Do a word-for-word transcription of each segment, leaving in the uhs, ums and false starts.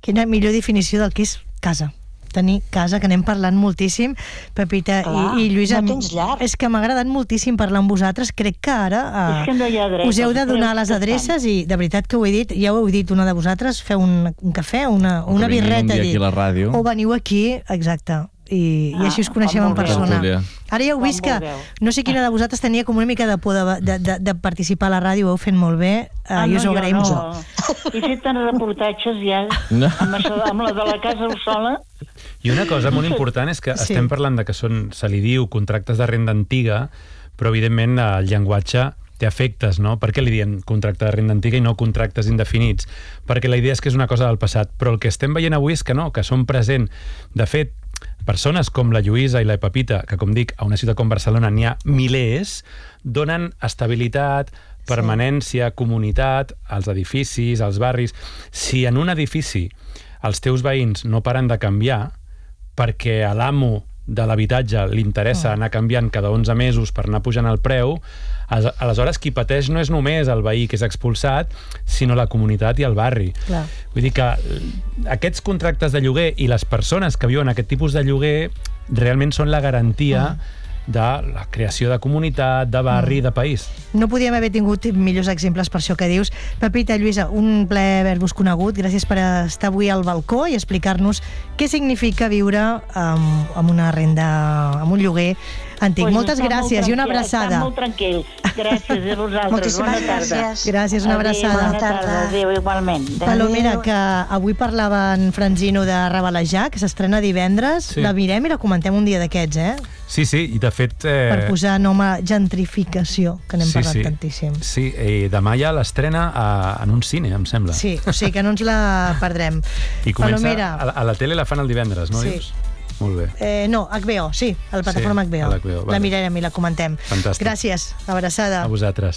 Quina millor definició del que és casa. Tenir casa, que anem parlant moltíssim, Pepita Clar, i, i Lluïsa. no tens llar. És que m'ha agradat moltíssim parlar amb vosaltres. Crec que ara eh, És que no hi ha dret, us heu de els donar preus les que adreces i de veritat que ho he dit, ja ho heu dit una de vosaltres, feu un, un cafè, una, O una que vinguin birreta. un dia aquí a la ràdio. O veniu aquí, exacte. I, i així us coneixem quan en persona. vulgueu. Ara ja heu Quan vist que vulgueu. no sé quina de vosaltres tenia com una mica de por de, de, de, de participar a la ràdio, ho heu fet molt bé, eh, Ah, i us ho no, jo agraïm. no. He fet tants reportatges ja, No. amb, això, amb la de la Casa Ossola. I una cosa molt important és que Sí. estem parlant de que són, se li diu, contractes de renda antiga, però evidentment el llenguatge té efectes, no? Per què li diem contracte de renda antiga i no contractes indefinits? Perquè la idea és que és una cosa del passat, però el que estem veient avui és que no, que són present. De fet, persones com la Lluïsa i la Pepita, que com dic, a una ciutat com Barcelona n'hi ha milers, donen estabilitat, permanència, comunitat als edificis, als barris. Si en un edifici els teus veïns no paren de canviar perquè a l'amo de l'habitatge li interessa anar canviant cada onze mesos per anar pujant el preu, aleshores qui pateix no és només el veí que és expulsat, sinó la comunitat i el barri. Clar. Vull dir que aquests contractes de lloguer i les persones que viuen aquest tipus de lloguer realment són la garantia de la creació de comunitat, de barri, de país. No podíem haver tingut millors exemples per això que dius. Pepita, Lluïsa, un plaer haver-vos conegut. Gràcies per estar avui al balcó i explicar-nos què significa viure amb, amb una renda, amb un lloguer antic. Pues Moltes està gràcies molt i una tranquil, abraçada. Està molt tranquil. Gràcies a vosaltres. Moltíssimes Bona tarda. gràcies. Gràcies, una abraçada. Adéu, bona tarda. Adéu, igualment. Adéu. Palomera, que avui parlava en Franzino de Rabalejar, que s'estrena divendres. Sí. La mirem i la comentem un dia d'aquests, eh? Sí, sí, i de fet... Eh... Per posar nom a gentrificació, que n'hem sí, parlat sí. tantíssim. Sí, i demà ja l'estrena a- en un cine, em sembla. Sí, o sigui que no ens la perdrem. I comença, Palomera. a, la- a la tele la fan el divendres, no Sí. dius? Molt bé. Eh, no, H B O, sí, a la plataforma Sí, H B O. a l'H B O, La vale. mirarem i la comentem. Fantàstic. Gràcies, abraçada. A vosaltres.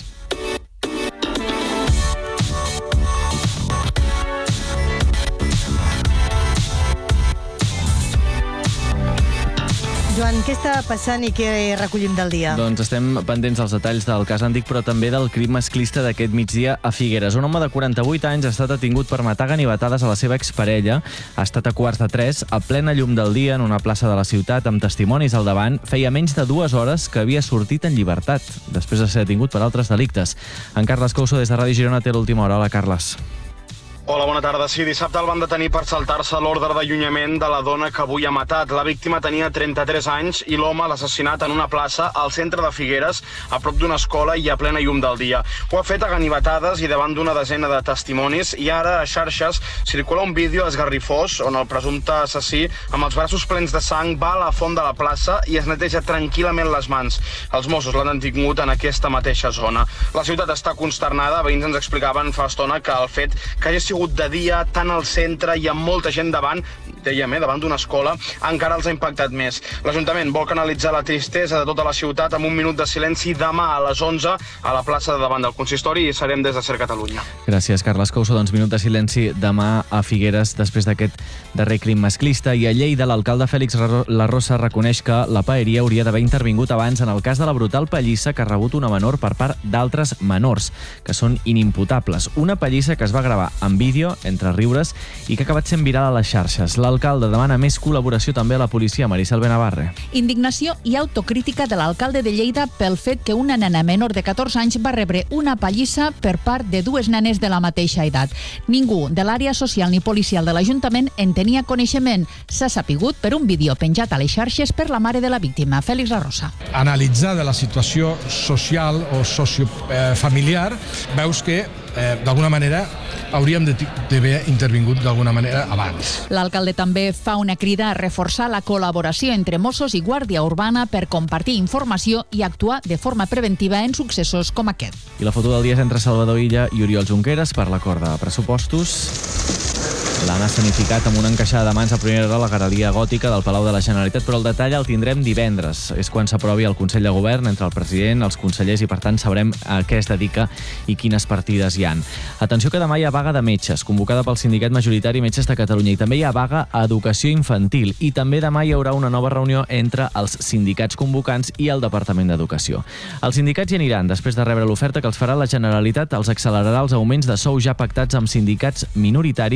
Joan, què està passant i què recollim del dia? Doncs estem pendents dels detalls del cas Antic, però també del crim masclista d'aquest migdia a Figueres. Un home de quaranta-vuit anys ha estat detingut per matar ganivetades a la seva exparella. Ha estat a quarts de tres, a plena llum del dia, en una plaça de la ciutat, amb testimonis al davant. Feia menys de dues hores que havia sortit en llibertat, després de ser detingut per altres delictes. En Carles Couso, des de Ràdio Girona, té l'última hora. Hola, Carles. Hola, bona tarda. Sí, dissabte el van detenir per saltar-se l'ordre d'allunyament de la dona que avui ha matat. La víctima tenia trenta-tres anys i l'home l'ha assassinat en una plaça al centre de Figueres, a prop d'una escola i a plena llum del dia. Ho ha fet a ganivetades i davant d'una desena de testimonis, i ara a xarxes circula un vídeo esgarrifós on el presumpte assassí, amb els braços plens de sang, va a la font de la plaça i es neteja tranquil·lament les mans. Els Mossos l'han detingut en aquesta mateixa zona. La ciutat està consternada. Veïns ens explicaven fa estona que el fet que hagi sigut de dia, tant al centre i amb molta gent davant, dèiem, eh, davant d'una escola, encara els ha impactat més. L'Ajuntament vol canalitzar la tristesa de tota la ciutat amb un minut de silenci demà a les onze a la plaça de davant del consistori, i serem des de Ser Catalunya. Gràcies, Carles Couso. Doncs minut de silenci demà a Figueres després d'aquest darrer crim masclista. I a Lleida, l'alcalde Fèlix La Rosa reconeix que la paeria hauria d'haver intervingut abans en el cas de la brutal pallissa que ha rebut una menor per part d'altres menors, que són inimputables. Una pallissa que es va gravar en vídeo, entre riures, i que ha acabat sent viral a les xarxes. L'alcalde demana més col·laboració també a la policia. Maricel Benavarre. Indignació i autocrítica de l'alcalde de Lleida pel fet que una nena menor de catorze anys va rebre una pallissa per part de dues nenes de la mateixa edat. Ningú de l'àrea social ni policial de l'Ajuntament en tenia coneixement. S'ha sapigut per un vídeo penjat a les xarxes per la mare de la víctima, Fèlix La Rosa. Analitzada la situació social o sociofamiliar, veus que eh, d'alguna manera hauríem d'haver intervingut d'alguna manera abans. L'alcalde també fa una crida a reforçar la col·laboració entre Mossos i Guàrdia Urbana per compartir informació i actuar de forma preventiva en successos com aquest. I la foto del dia és entre Salvador Illa i Oriol Junqueras per l'acord de pressupostos. L'han escenificat amb una encaixada de mans a primera hora a la galeria gòtica del Palau de la Generalitat, però el detall el tindrem divendres. És quan s'aprovi el Consell de Govern entre el president, els consellers, i per tant sabrem a què es dedica i quines partides hi han. Atenció que demà hi ha vaga de metges, convocada pel sindicat majoritari Metges de Catalunya, i també hi ha vaga a Educació Infantil, i també demà hi haurà una nova reunió entre els sindicats convocants i el Departament d'Educació. Els sindicats hi aniran després de rebre l'oferta que els farà la Generalitat, els accelerarà els augments de sou ja pactats amb sindicats minoritaris i també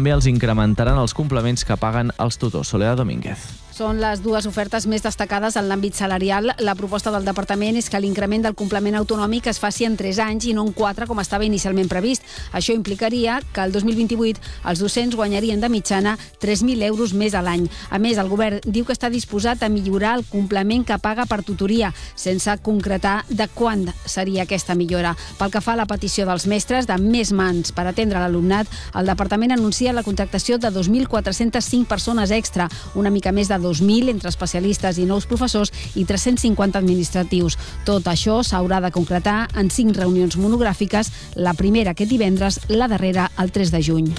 també els incrementaran els complements que paguen els tutors. Soledad Domínguez. Són les dues ofertes més destacades en l'àmbit salarial. La proposta del departament és que l'increment del complement autonòmic es faci en tres anys i no en quatre, com estava inicialment previst. Això implicaria que el dos mil vint-i-vuit els docents guanyarien de mitjana tres mil euros més a l'any. A més, el govern diu que està disposat a millorar el complement que paga per tutoria, sense concretar de quan seria aquesta millora. Pel que fa a la petició dels mestres de més mans per atendre l'alumnat, el departament anuncia la contractació de dos mil quatre-cents cinc persones extra, una mica més de dos mil entre especialistes i nous professors i tres-cents cinquanta administratius. Tot això s'haurà de concretar en cinc reunions monogràfiques, la primera aquest divendres, la darrera el tres de juny.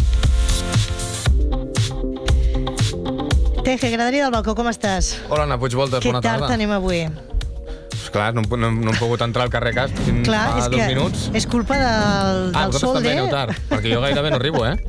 Teje, Graderia del Balcó, com estàs? Hola, Anna Puigvoltes, Que bona tarda. tard tenim avui. Pues clar, no, no, no hem pogut entrar al carrer Casp fins Clar, fa és dos que minuts. és culpa del, Ah, del vosaltres també Solde. aneu tard, perquè jo gairebé no arribo, eh?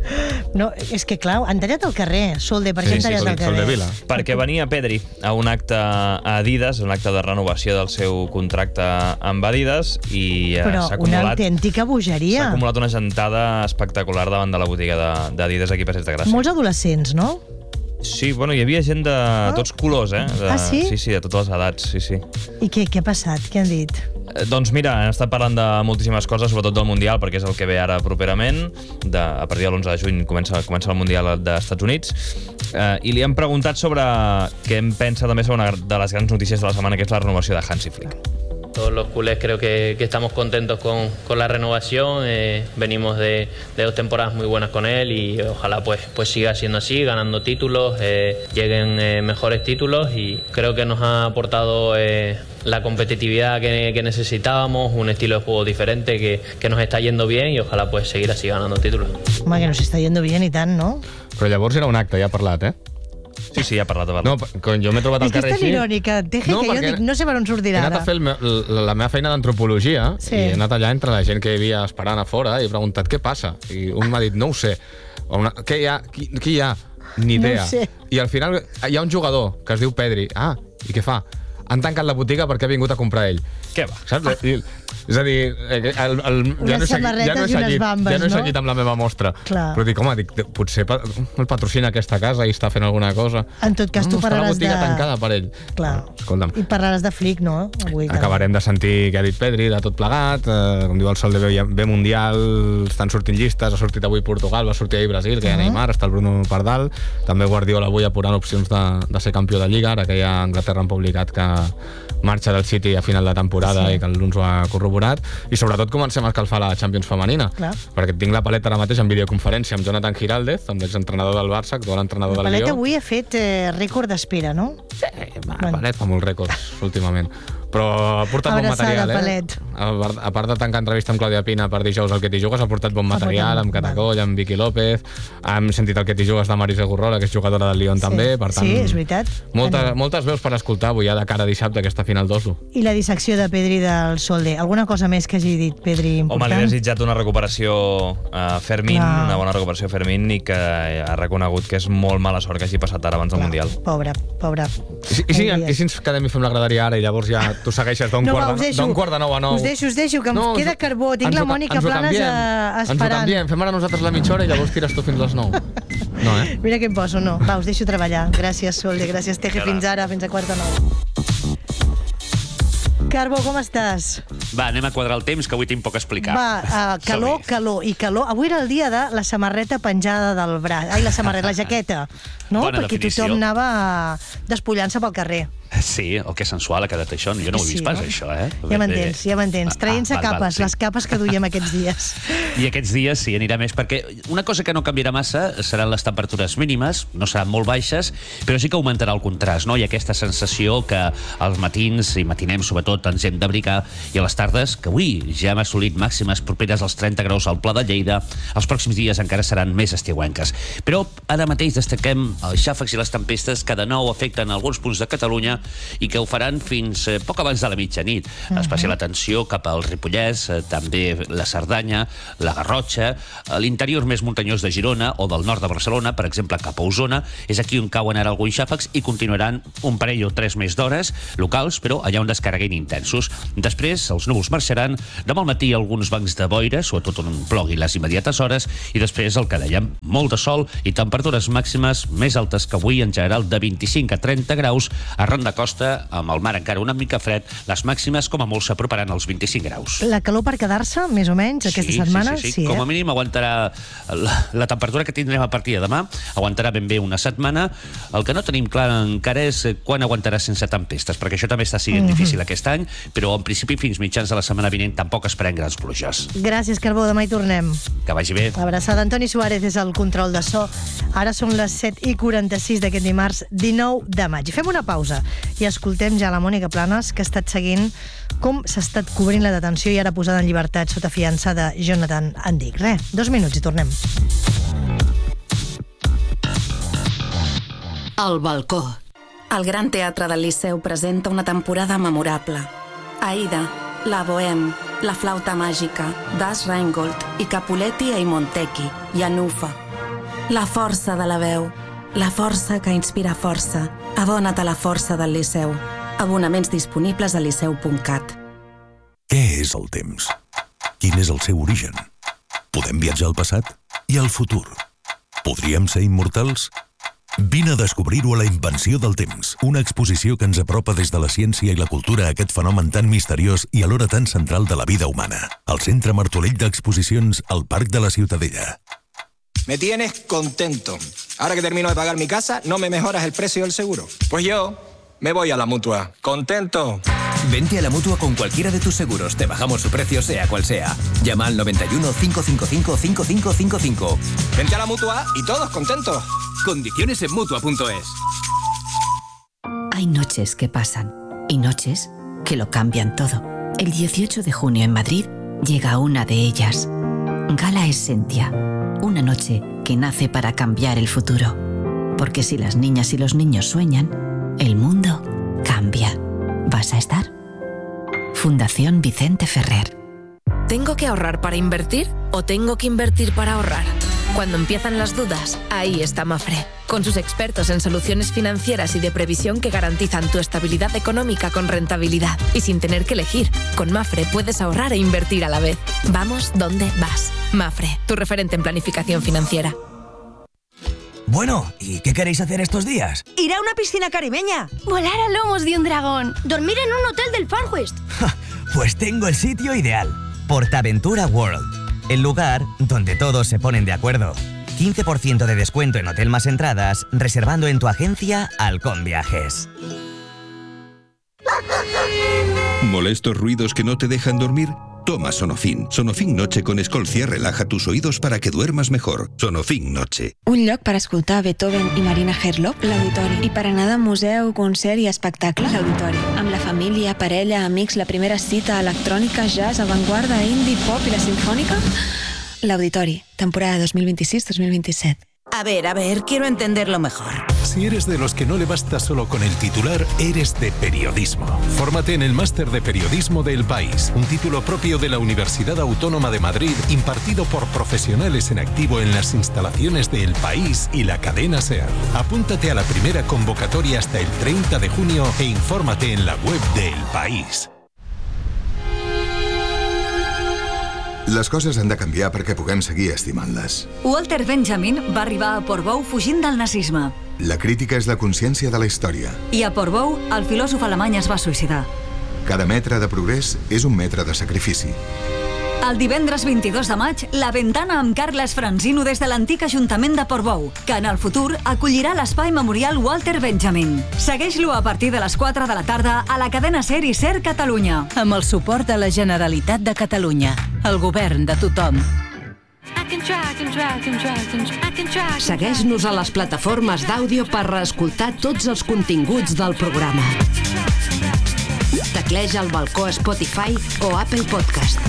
No, és que clar, han tallat el carrer, Solde, per què han tallat el carrer? Perquè venia Pedri a un acte a Adidas, un acte de renovació del seu contracte amb Adidas, i eh, Però s'ha una acumulat, autèntica bogeria. s'ha acumulat una gentada espectacular davant de la botiga de- d'Adidas aquí a Passeig de Gràcia. Molts adolescents, no? Sí, bueno, hi havia gent de tots colors, eh? De, Ah, sí? Sí, sí, de totes les edats, sí, sí. I què, què ha passat? Què han dit? Eh, Doncs mira, hem estat parlant de moltíssimes coses, sobretot del Mundial, perquè és el que ve ara properament. De, a partir de l'onze de juny comença, comença el Mundial dels Estats Units. Eh, I li hem preguntat sobre què en pensa també sobre una de les grans notícies de la setmana, que és la renovació de Hansi Flick. Todos los culés creo que, que estamos contentos con, con la renovación. Eh, venimos de, de dos temporadas muy buenas con él y ojalá pues, pues siga siendo así, ganando títulos, eh, lleguen eh, mejores títulos, y creo que nos ha aportado eh, la competitividad que, que necesitábamos, un estilo de juego diferente que, que nos está yendo bien, y ojalá pues seguir así ganando títulos. Home, que no s'està yendo bien i tant, no? Però llavors era un acte, ja ha parlat, eh? Sí, sí, ja ha parlat. Ha parlat. No, quan jo m'he trobat al És que carrer és tan així... irònica, Teje, que jo perquè dic, no sé per on He sortirà anat ara. a fer el me, la, la meva feina d'antropologia Sí. i he anat allà entre la gent que hi havia esperant a fora i he preguntat què passa. I un m'ha dit, no ho sé. O una, què hi ha? Qui, qui hi ha? Ni No ho idea. sé. I al final hi ha un jugador que es diu Pedri. Ah, i què fa? Han tancat la botiga perquè ha vingut a comprar ell. Què va? Saps? I, és a dir, el, el, ja no he seguit, ja no he samarretes i unes seguit, bambes, ja no he no? seguit amb la meva mostra. Clar. Però dic, home, dic, potser pa- el patrocina aquesta casa i està fent alguna cosa. En tot cas, tu no, està parlaràs la botiga de- tancada per ell. Clar. Escolta'm. I parlaràs de Flick, no? Avui, que- Acabarem de sentir què ha dit Pedri, de tot plegat, eh, com diu el Sol de B, B Mundial, estan sortint llistes, ha sortit avui Portugal, va sortir ahir Brasil, que hi ha Uh-huh. Neymar, està el Bruno per dalt, també Guardiola avui apurant opcions de, de ser campió de Lliga, ara que hi ha Anglaterra han publicat que marxa del City a final de temporada Sí. i que l'Uns ho ha corroborat, i sobretot comencem a escalfar la Champions femenina, Clar. perquè tinc la paleta ara mateix en videoconferència amb Jonathan Giraldez, amb l'exentrenador del Barça, actual entrenador La del Paleta Lió. avui ha fet eh, rècord d'espera, no? Va, Palet fa molts rècords últimament. Però ha portat bon Abraçada, material, eh? Palet. A part, a part de tancar entrevista amb Clàudia Pina per dijous al Que t'hi jugues, ha portat bon material, portat- amb Catacoll, amb Vicky López, hem sentit el Que t'hi jugues de Marise Gurrola, que és jugadora del Lyon també, per tant... Sí, és veritat. Molta, Anem. moltes veus per escoltar avui ja de cara a dissabte aquesta final d'Oslo. I la dissecció de Pedri del Solde. Alguna cosa més que hagi dit Pedri Home, important? li he desitjat una recuperació a Fermín, Clar. una bona recuperació a Fermín, i que ha reconegut que és molt mala sort que hagi passat ara abans del Mundial. Pobre, pobre. I si, i si, i si ens quedem i fem la graderia ara i llavors ja tu segueixes d'un No, va, quart, us de- deixo. d'un quart de nou a nou? Us deixo, us deixo, que em No, queda ens- carbó. Tinc ens la ho ca- Mònica ens ho Planes canviem. eh, Ens ho esperant. canviem, fem ara nosaltres la mitja hora i llavors tires tu fins les nou. No, eh? Mira què em poso, no. Va, us deixo treballar. Gràcies, Solde, gràcies, Teje. Fins ara, fins a quarta nou. Carbó, com estàs? Va, anem a quadrar el temps, que avui tinc poc a explicar. Va, uh, calor, Som-hi. calor i calor. Avui era el dia de la samarreta penjada del braç. Ai, la samarreta, la jaqueta. No? Bona Perquè definició. tothom anava despullant-se pel carrer. Sí, oh, que sensual ha quedat això. Jo no ho he Sí, vist pas, no? això, eh? Ja m'entens, ja m'entens. Ah, Traient-se val, val, capes, sí. les capes que duiem aquests dies. I aquests dies sí, anirà més, perquè una cosa que no canviarà massa seran les temperatures mínimes, no seran molt baixes, però sí que augmentarà el contrast, no? I aquesta sensació que als matins i matinem, sobretot, ens hem d'abrigar, i a les tardes, que avui ja hem assolit màximes properes als trenta graus al Pla de Lleida, els pròxims dies encara seran més estiuenques. Però ara mateix destaquem els xàfecs i les tempestes que de nou afecten alguns punts de Catalunya i que ho faran fins eh, poc abans de la mitjanit. Mhm. Especial atenció cap al Ripollès, eh, també la Cerdanya, la Garrotxa, a l'interior més muntanyós de Girona o del nord de Barcelona, per exemple cap a Osona, és aquí on cauen ara alguns xàfecs i continuaran un parell o tres més d'hores locals, però allà on descarreguin intensos. Després els núvols marxaran, demà al matí alguns bancs de boira, sobretot on plogui les immediates hores, i després el que dèiem, molt de sol i temperatures màximes més altes que avui, en general de vint-i-cinc a trenta graus, arran de costa, amb el mar encara una mica fred, les màximes com a molt s'aproparan als vint-i-cinc graus. La calor per quedar-se, més o menys, aquesta sí, setmana? Sí, sí, sí. sí Com eh? a mínim aguantarà la, la temperatura que tindrem a partir de demà, aguantarà ben bé una setmana. El que no tenim clar encara és quan aguantarà sense tempestes, perquè això també està sent Mhm. difícil aquest any, però en principi fins mitjans de la setmana vinent tampoc esperem grans pluges. Gràcies, Carbó, demà hi tornem. Que vagi bé. Abraçada. Antoni Suárez és el control de so. Ara són les set i quaranta-sis d'aquest dimarts dinou de maig. Fem una pausa i escoltem ja la Mònica Planes, que ha estat seguint com s'ha estat cobrint la detenció i ara posada en llibertat sota fiança de Jonathan Andic. Re, dos minuts i tornem. El balcó. El Gran Teatre del Liceu presenta una temporada memorable. Aida, la Bohème, la Flauta Màgica, Das Rheingold i Capuletti e Montecchi, i Anufa. La força de la veu, la força que inspira força. Abona't a la força del Liceu. Abonaments disponibles a liceu punt cat. Què és el temps? Quin és el seu origen? Podem viatjar al passat i al futur? Podríem ser immortals? Vine a descobrir-ho a La Invenció del Temps, una exposició que ens apropa des de la ciència i la cultura a aquest fenomen tan misteriós i alhora tan central de la vida humana. Al Centre Martorell d'Exposicions, al Parc de la Ciutadella. Me tienes contento. Ahora que termino de pagar mi casa, ¿no me mejoras el precio del seguro? Pues yo me voy a la Mutua. ¿Contento? Vente a la Mutua con cualquiera de tus seguros. Te bajamos su precio, sea cual sea. Llama al noventa y uno, cinco cinco cinco, cinco cinco cinco cinco. Vente a la Mutua y todos contentos. Condiciones en Mutua punto es. Hay noches que pasan y noches que lo cambian todo. El dieciocho de junio en Madrid llega una de ellas. Gala Essentia. Una noche que nace para cambiar el futuro. Porque si las niñas y los niños sueñan, el mundo cambia. ¿Vas a estar? Fundación Vicente Ferrer. ¿Tengo que ahorrar para invertir o tengo que invertir para ahorrar? Cuando empiezan las dudas, ahí está Mafre, con sus expertos en soluciones financieras y de previsión que garantizan tu estabilidad económica con rentabilidad y sin tener que elegir. Con Mafre puedes ahorrar e invertir a la vez. Vamos donde vas. Mafre, tu referente en planificación financiera. Bueno, ¿y qué queréis hacer estos días? Ir a una piscina caribeña. Volar a lomos de un dragón. Dormir en un hotel del Far West. Pues tengo el sitio ideal. Portaventura World. El lugar donde todos se ponen de acuerdo. quince por ciento de descuento en Hotel más entradas, reservando en tu agencia Halcón Viajes. ¿Molestos ruidos que no te dejan dormir? Toma Sonofin. Sonofin Noche con Escolcia relaja tus oídos para que duermas mejor. Sonofin Noche. Un lloc per escoltar Beethoven i Marina Herlop, l'Auditori. I per anar de museu, concert i espectacle, l'Auditori. Amb la família, parella, amics, la primera cita, electrònica, jazz, avantguarda, indie, pop i la sinfònica, l'Auditori, temporada dos mil vint-i-sis dos mil vint-i-set. A ver, a ver, quiero entenderlo mejor. Si eres de los que no le basta solo con el titular, eres de periodismo. Fórmate en el Máster de Periodismo de El País, un título propio de la Universidad Autónoma de Madrid, impartido por profesionales en activo en las instalaciones de El País y la cadena SER. Apúntate a la primera convocatoria hasta el treinta de junio e infórmate en la web de El País. Les coses han de canviar perquè puguem seguir estimant-les. Walter Benjamin va arribar a Portbou fugint del nazisme. La crítica és la consciència de la història. I a Portbou, el filòsof alemany es va suïcidar. Cada metre de progrés és un metre de sacrifici. El divendres vint-i-dos de maig, La Ventana amb Carles Franzino des de l'antic Ajuntament de Portbou, que en el futur acollirà l'espai memorial Walter Benjamin. Segueix-lo a partir de les quatre de la tarda a la cadena SER i SER Catalunya. Amb el suport de la Generalitat de Catalunya, el govern de tothom. Segueix-nos a les plataformes d'àudio per reescoltar tots els continguts del programa. Tecleja el balcó a Spotify o Apple Podcast.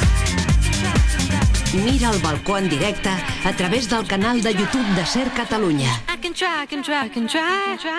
Mira el balcó en directe a través del canal de YouTube de SER Catalunya.